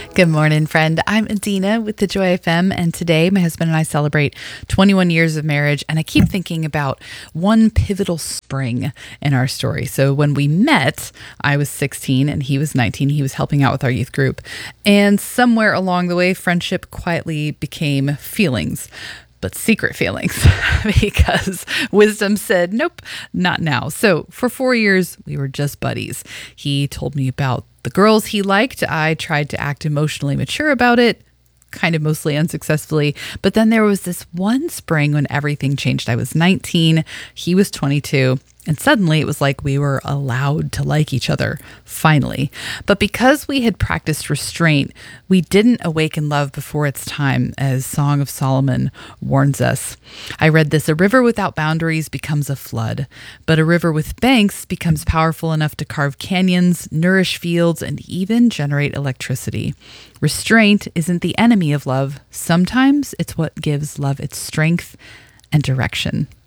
Good morning, friend. I'm Adina with the Joy FM, and today my husband and I celebrate 21 years of marriage, and I keep thinking about one pivotal spring in our story. So when we met, I was 16 and he was 19. He was helping out with our youth group, and somewhere along the way, friendship quietly became feelings. But secret feelings, because wisdom said, nope, not now. So for 4 years, we were just buddies. He told me about the girls he liked. I tried to act emotionally mature about it, kind of mostly unsuccessfully. But then there was this one spring when everything changed. I was 19, he was 22. And suddenly it was like we were allowed to like each other, finally. But because we had practiced restraint, we didn't awaken love before its time, as Song of Solomon warns us. I read this: a river without boundaries becomes a flood, but a river with banks becomes powerful enough to carve canyons, nourish fields, and even generate electricity. Restraint isn't the enemy of love. Sometimes it's what gives love its strength and direction.